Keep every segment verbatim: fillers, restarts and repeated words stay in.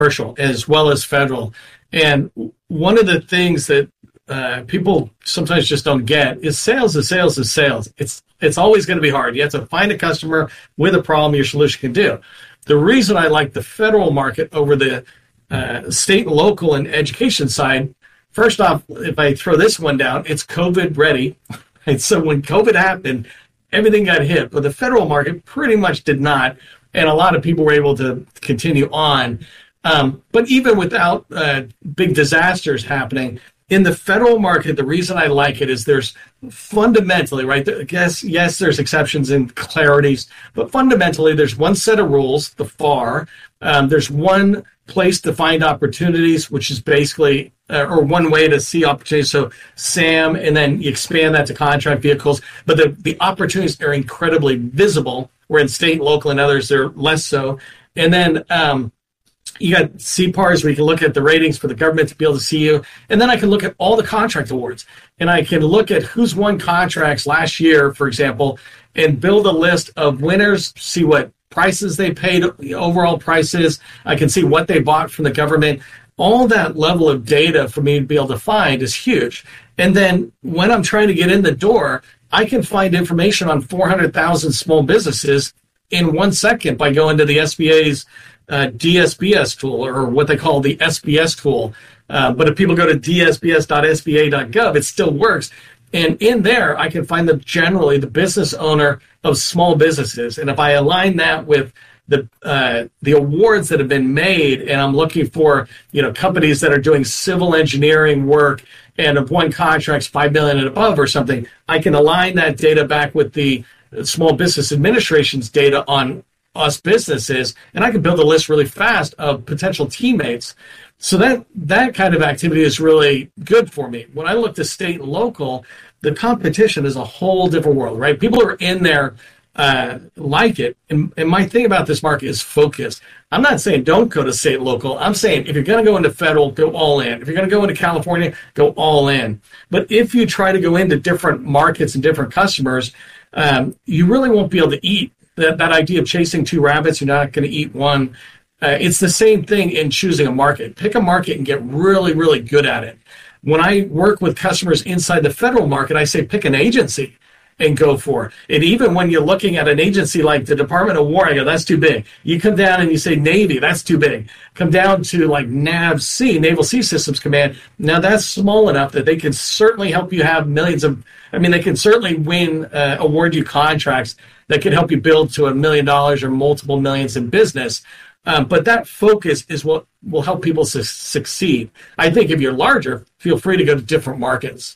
commercial as well as federal. And one of the things that uh, people sometimes just don't get is sales is sales is sales. It's it's always going to be hard. You have to find a customer with a problem your solution can do. The reason I like the federal market over the uh, state, local, and education side, first off, if I throw this one down, it's COVID ready. And so when COVID happened, everything got hit, but the federal market pretty much did not, and a lot of people were able to continue on. Um, but even without uh, big disasters happening, in the federal market, the reason I like it is there's fundamentally, right, yes, yes, there's exceptions and clarities, but fundamentally there's one set of rules, the F A R. Um, there's one place to find opportunities, which is basically, uh, or one way to see opportunities. So SAM, and then you expand that to contract vehicles. But the, the opportunities are incredibly visible, where in state, local, and others, they're less so. And then um, you got C P A Rs where you can look at the ratings for the government to be able to see you. And then I can look at all the contract awards. And I can look at who's won contracts last year, for example, and build a list of winners, see what prices they paid, the overall prices. I can see what they bought from the government. All that level of data for me to be able to find is huge. And then when I'm trying to get in the door, I can find information on four hundred thousand small businesses in one second by going to the S B A's uh, D S B S tool, or what they call the S B S tool. Uh, but if people go to d s b s dot s b a dot gov, it still works. And in there, I can find the generally the business owner of small businesses. And if I align that with the uh, the awards that have been made, and I'm looking for, you know, companies that are doing civil engineering work and have won contracts five million dollars and above or something, I can align that data back with the Small Business Administration's data on us businesses, and I can build a list really fast of potential teammates. So that that kind of activity is really good for me. When I look to state and local, the competition is a whole different world, right? People are in there uh, like it. And, and my thing about this market is focus. I'm not saying don't go to state and local. I'm saying if you're going to go into federal, go all in. If you're going to go into California, go all in. But if you try to go into different markets and different customers, um, you really won't be able to eat. That, that idea of chasing two rabbits, you're not going to eat one. Uh, it's the same thing in choosing a market. Pick a market and get really, really good at it. When I work with customers inside the federal market, I say pick an agency and go for it. And even when you're looking at an agency like the Department of War, I go, that's too big. You come down and you say Navy, that's too big. Come down to like NAVSEA, Naval Sea Systems Command. Now that's small enough that they can certainly help you have millions of, I mean, they can certainly win, uh, award you contracts that can help you build to a million dollars or multiple millions in business. Um, but that focus is what will help people su- succeed. I think if you're larger, feel free to go to different markets.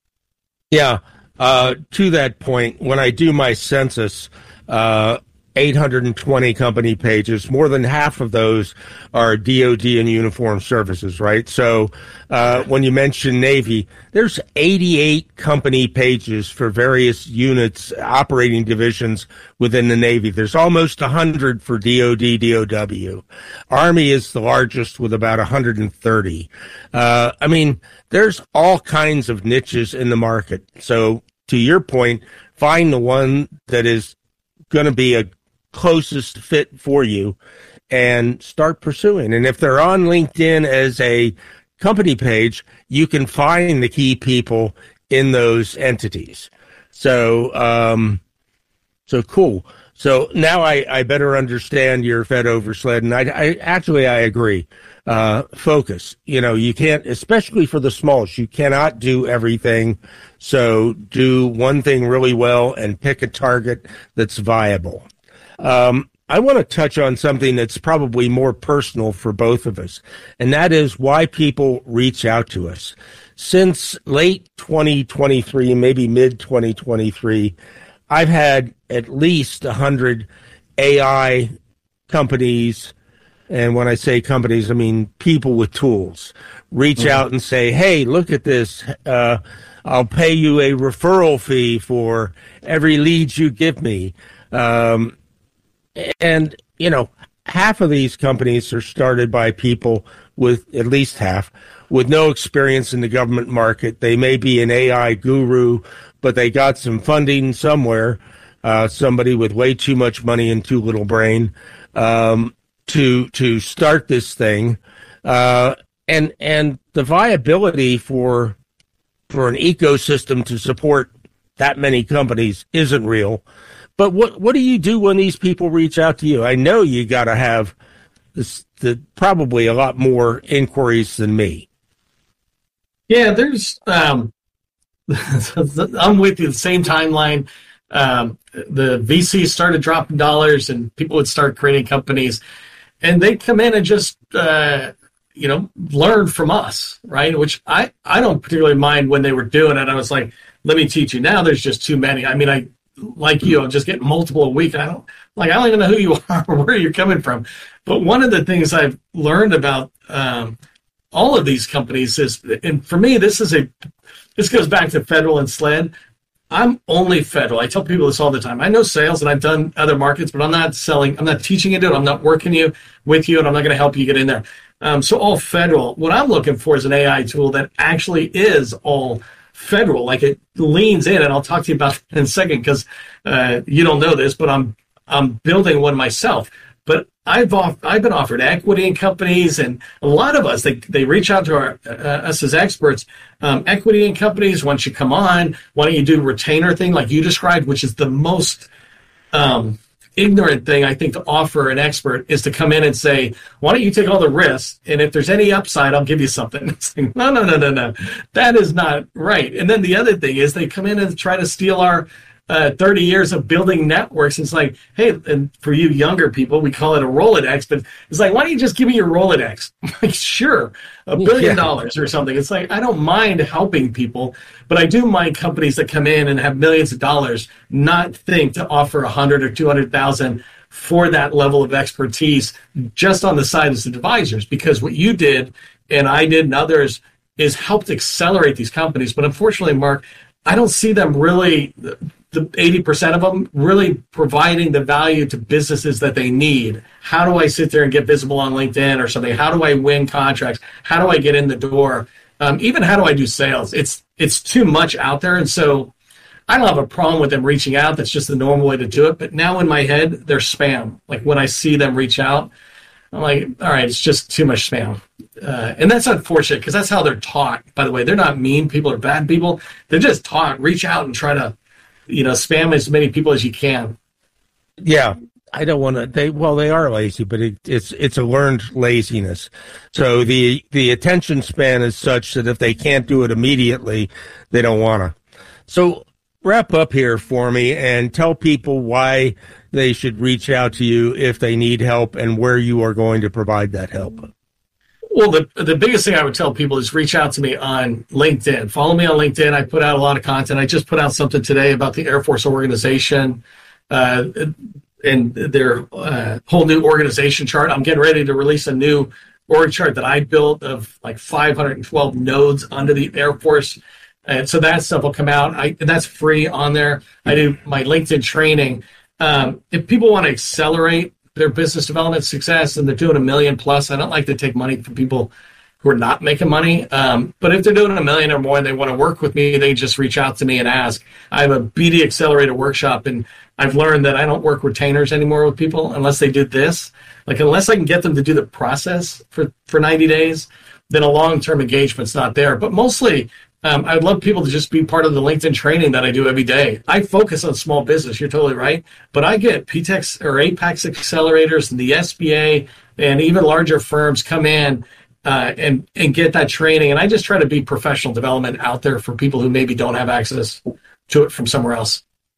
Yeah. Uh, to that point, when I do my census, uh, eight hundred twenty company pages, more than half of those are D O D and uniformed services, right? So uh, when you mention Navy, there's eighty-eight company pages for various units, operating divisions within the Navy. There's almost one hundred for D O D, D O W. Army is the largest with about one hundred thirty. Uh, I mean, there's all kinds of niches in the market. So to your point, find the one that is going to be a closest fit for you and start pursuing. And if they're on LinkedIn as a company page, you can find the key people in those entities. So, um, so cool. So now I, I better understand your Fed oversled. And I, I actually, I agree. Uh, focus, you know, you can't, especially for the smalls, you cannot do everything. So do one thing really well and pick a target that's viable. Um, I want to touch on something that's probably more personal for both of us, and that is why people reach out to us. Since late twenty twenty-three, maybe mid twenty twenty-three, I've had at least one hundred A I companies, and when I say companies, I mean people with tools, reach mm-hmm. out and say, hey, look at this. Uh, I'll pay you a referral fee for every lead you give me. Um, And, you know, half of these companies are started by people with, at least half, with no experience in the government market. They may be an A I guru, but they got some funding somewhere, uh, somebody with way too much money and too little brain. Um, to to start this thing, uh, and and the viability for for an ecosystem to support that many companies isn't real. But what what do you do when these people reach out to you? I know you got to have this, the, probably a lot more inquiries than me. Yeah, there's. Um, I'm with you. The same timeline. Um, the V Cs started dropping dollars, and people would start creating companies, and they come in and just uh, you know learn from us, right? Which I I don't particularly mind when they were doing it. I was like, let me teach you. Now there's just too many. I mean, I like you, I'm just getting multiple a week. I don't like. I don't even know who you are or where you're coming from. But one of the things I've learned about um, all of these companies is, and for me, this is a this goes back to federal and SLED. I'm only federal. I tell people this all the time. I know sales and I've done other markets, but I'm not selling. I'm not teaching you to do it. I'm not working you with you, and I'm not going to help you get in there. Um, so all federal. What I'm looking for is an A I tool that actually is all federal, like it leans in, and I'll talk to you about it in a second because uh, you don't know this, but I'm I'm building one myself. But I've off, I've been offered equity in companies, and a lot of us they they reach out to our uh, us as experts. Um, equity in companies. Once you come on, why don't you do retainer thing like you described, which is the most um, ignorant thing I think to offer an expert is to come in and say, why don't you take all the risks, and if there's any upside, I'll give you something. It's like, no, no, no, no, no. That is not right. And then the other thing is they come in and try to steal our uh, thirty years of building networks. It's like, hey, and for you younger people, we call it a Rolodex, but it's like, why don't you just give me your Rolodex? I'm like, sure, a billion dollars or something. It's like, I don't mind helping people, but I do mind companies that come in and have millions of dollars not think to offer a hundred or two hundred thousand for that level of expertise just on the side as advisors. Because what you did and I did and others is helped accelerate these companies. But unfortunately, Mark, I don't see them really, the eighty percent of them really providing the value to businesses that they need. How do I sit there and get visible on LinkedIn or something? How do I win contracts? How do I get in the door? Um, even how do I do sales? It's it's too much out there. And so I don't have a problem with them reaching out. That's just the normal way to do it. But now in my head, they're spam. Like when I see them reach out, I'm like, all right, it's just too much spam. Uh, and that's unfortunate because that's how they're taught. By the way, they're not mean people or bad people. They're just taught, reach out and try to, you know, spam as many people as you can. Yeah. I don't want to. They well, they are lazy, but it, it's it's a learned laziness. So the the attention span is such that if they can't do it immediately, they don't want to. So wrap up here for me and tell people why they should reach out to you if they need help and where you are going to provide that help. Well, the the biggest thing I would tell people is reach out to me on LinkedIn. Follow me on LinkedIn. I put out a lot of content. I just put out something today about the Air Force organization. Uh, and their uh, whole new organization chart. I'm getting ready to release a new org chart that I built of like five hundred twelve nodes under the Air Force. And so that stuff will come out. I, and that's free on there. I do my LinkedIn training. Um, if people want to accelerate their business development success and they're doing a million plus, I don't like to take money from people who are not making money. Um, but if they're doing a million or more and they want to work with me, they just reach out to me and ask. I have a B D Accelerator workshop, and I've learned that I don't work retainers anymore with people unless they do this. Like, unless I can get them to do the process for, for ninety days, then a long-term engagement's not there. But mostly, um, I'd love people to just be part of the LinkedIn training that I do every day. I focus on small business. You're totally right. But I get P TEX or Apex accelerators and the S B A and even larger firms come in uh, and, and get that training. And I just try to be professional development out there for people who maybe don't have access to it from somewhere else.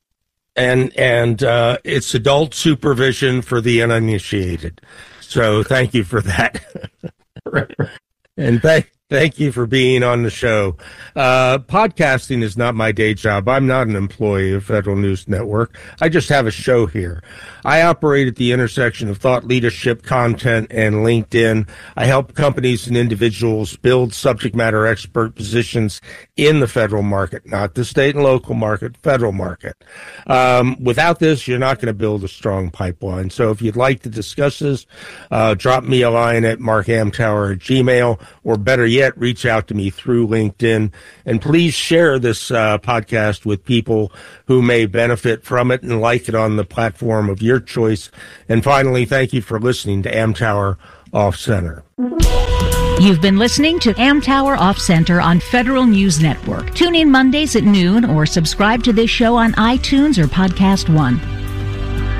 And and uh, it's adult supervision for the uninitiated. So thank you for that. Right. And thank thank you for being on the show. Uh, podcasting is not my day job. I'm not an employee of Federal News Network. I just have a show here. I operate at the intersection of thought leadership, content, and LinkedIn. I help companies and individuals build subject matter expert positions in the federal market, not the state and local market, federal market. Um, without this, you're not going to build a strong pipeline. So if you'd like to discuss this, uh, drop me a line at mark amtower at gmail, or better yet, yet, reach out to me through LinkedIn. And please share this uh, podcast with people who may benefit from it and like it on the platform of your choice. And finally, thank you for listening to Amtower Off Center. You've been listening to Amtower Off Center on Federal News Network. Tune in Mondays at noon or subscribe to this show on iTunes or Podcast One.